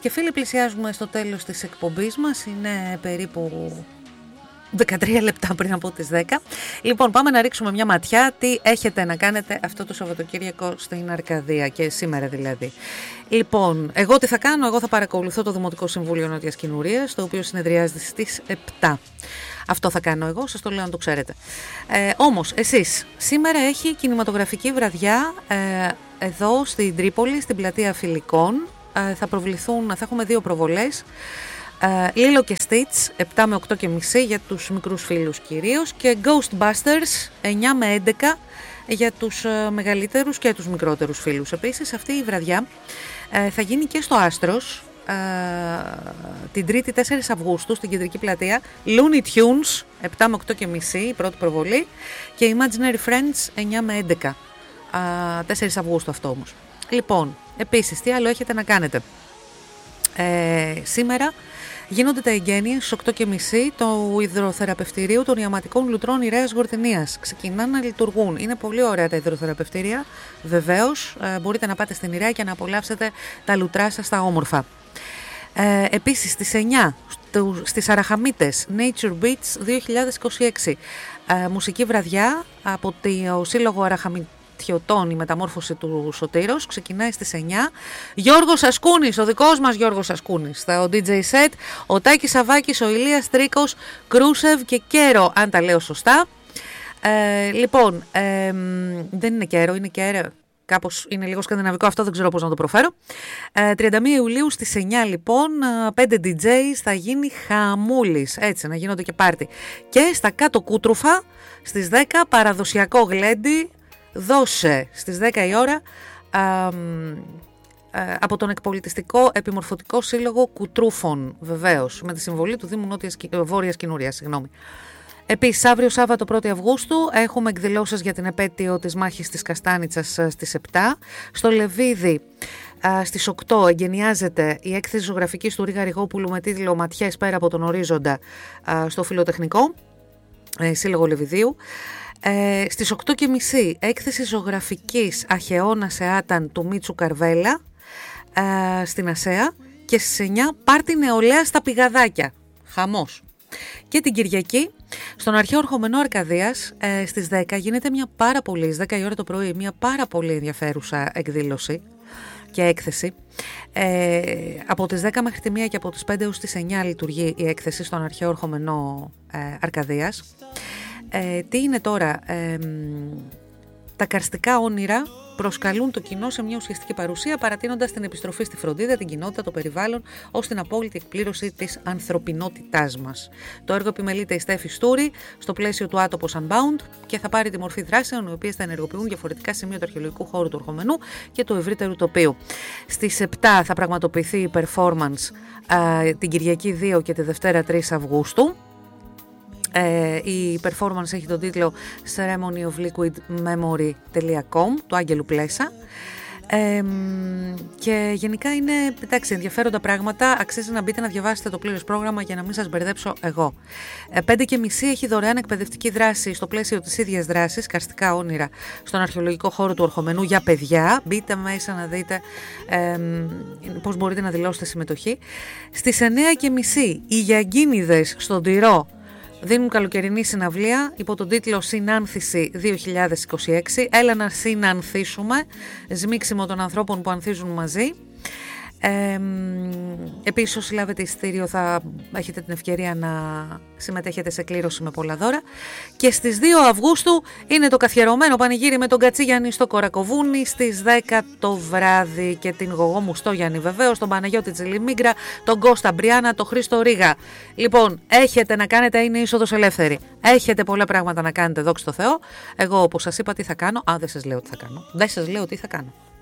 και φίλοι, πλησιάζουμε στο τέλος της εκπομπής μας. Είναι περίπου 13 λεπτά πριν από τις 10. Λοιπόν, πάμε να ρίξουμε μια ματιά τι έχετε να κάνετε αυτό το Σαββατοκύριακο στην Αρκαδία και σήμερα δηλαδή. Λοιπόν, εγώ τι θα κάνω? Εγώ θα παρακολουθώ το Δημοτικό Συμβούλιο Νότιας Κινουρίας, το οποίο συνεδριάζεται στις 7. Αυτό θα κάνω εγώ, σας το λέω να το ξέρετε. Όμως, εσείς, σήμερα έχει κινηματογραφική βραδιά εδώ στην Τρίπολη, στην πλατεία Φιλικών. Θα έχουμε 2 προβολές. Λίλο και Stitch 7 με 8 και μισή για τους μικρούς φίλους κυρίως, και Ghostbusters 9 με 11 για τους μεγαλύτερους και τους μικρότερους φίλους. Επίσης αυτή η βραδιά θα γίνει και στο Άστρος την 3η 4 Αυγούστου στην κεντρική πλατεία. Looney Tunes 7 με 8 και μισή η πρώτη προβολή, και Imaginary Friends 9 με 11 4 Αυγούστου αυτό όμως. Λοιπόν, επίσης τι άλλο έχετε να κάνετε? Σήμερα γίνονται τα εγγένειες στις 8.30 του υδροθεραπευτηρίου των ιαματικών λουτρών Ιρέας Γορτινίας. Ξεκινάνε να λειτουργούν. Είναι πολύ ωραία τα υδροθεραπευτήρια. Βεβαίως, μπορείτε να πάτε στην Ιρέα και να απολαύσετε τα λουτρά σας τα όμορφα. Επίσης, στις 9 στις Αραχαμίτες Nature Beats 2026. Μουσική βραδιά από το Σύλλογο Αραχαμιτών, η μεταμόρφωση του Σωτήρος, ξεκινάει στις 9. Γιώργος Ασκούνης, ο δικός μας Γιώργος Ασκούνης, ο DJ set, ο Τάκης Σαβάκης, ο Ηλίας Τρίκος, Κρούσεβ και Κέρο, αν τα λέω σωστά. Λοιπόν, δεν είναι Κέρο, είναι Κέρο. Κάπως είναι λίγο σκανδιναβικό αυτό, δεν ξέρω πώς να το προφέρω. 31 Ιουλίου στις 9 λοιπόν, 5 DJs, θα γίνει χαμούλης, έτσι να γίνονται και πάρτι. Και στα κάτω Κούτρουφα στις 10 παραδοσιακό γλέντι. Δώσε στις 10 η ώρα από τον Εκπολιτιστικό Επιμορφωτικό Σύλλογο Κουτρούφων, βεβαίως, με τη συμβολή του Δήμου Βόρειας Κινουρίας. Επίσης, αύριο Σάββατο 1η Αυγούστου έχουμε εκδηλώσεις για την επέτειο της μάχης της Καστάνιτσας στις 7. Στο Λεβίδι στις 8 εγκαινιάζεται η έκθεση ζωγραφικής του Ρίγα Ριγόπουλου με τίτλο «Ματιές πέρα από τον ορίζοντα» στο Φιλοτεχνικό Σύλλογο Λεβιδίου. Στις 8.30 έκθεση ζωγραφικής Αχαιώνας Εάταν του Μίτσου Καρβέλα στην Ασέα, και στις 9 πάρτι νεολαία στα Πηγαδάκια. Χαμός. Και την Κυριακή στον Αρχαίο Ορχομενό Αρκαδίας στις 10 γίνεται μια πάρα πολύ, στις 10 η ώρα το πρωί, μια πάρα πολύ ενδιαφέρουσα εκδήλωση και έκθεση. Από τις 10 μέχρι τη 1 και από τις 5 έως τις 9 λειτουργεί η έκθεση στον Αρχαίο Ορχομενό Αρκαδίας. Τι είναι τώρα? Τα καρστικά όνειρα προσκαλούν το κοινό σε μια ουσιαστική παρουσία, παρατείνοντας την επιστροφή στη φροντίδα, την κοινότητα, το περιβάλλον, ως την απόλυτη εκπλήρωση της ανθρωπινότητάς μας. Το έργο επιμελείται η Στέφη Στούρη στο πλαίσιο του Άτοπος Unbound και θα πάρει τη μορφή δράσεων, οι οποίες θα ενεργοποιούν διαφορετικά σημεία του αρχαιολογικού χώρου του Ορχομενού και του ευρύτερου τοπίου. Στις 7 θα πραγματοποιηθεί η performance την Κυριακή 2 και τη Δευτέρα 3 Αυγούστου. Η performance έχει τον τίτλο ceremonyofliquidmemory.com του Άγγελου Πλέσα, και γενικά είναι ενδιαφέροντα πράγματα. Αξίζει να μπείτε να διαβάσετε το πλήρες πρόγραμμα για να μην σας μπερδέψω εγώ. 5.30 έχει δωρεάν εκπαιδευτική δράση στο πλαίσιο της ίδιας δράσης, καρστικά όνειρα στον αρχαιολογικό χώρο του Ορχομενού για παιδιά. Μπείτε μέσα να δείτε πώς μπορείτε να δηλώσετε συμμετοχή. Στις 9.30 οι Γιαγκίνιδες στον Τυρό δίνουν καλοκαιρινή συναυλία υπό τον τίτλο «Συνάνθηση 2026». Έλα να συνανθίσουμε, σμίξιμο των ανθρώπων που ανθίζουν μαζί. Επίσης, όσοι λάβετε εισιτήριο θα έχετε την ευκαιρία να συμμετέχετε σε κλήρωση με πολλά δώρα. Και στις 2 Αυγούστου είναι το καθιερωμένο πανηγύρι με τον Κατσίγιαννη στο Κορακοβούνι στις 10 το βράδυ, και την Γογό Μουστόγιαννη βεβαίως, τον Παναγιώτη Τσιλιμίγκρα, τον Κώστα Μπριάνα, τον Χρήστο Ρίγα. Λοιπόν, έχετε να κάνετε, είναι είσοδος ελεύθερη. Έχετε πολλά πράγματα να κάνετε, δόξα τω Θεώ. Εγώ, όπως σας είπα, τι θα κάνω? Δεν σας λέω τι θα κάνω. Δεν σας λέω τι θα κάνω.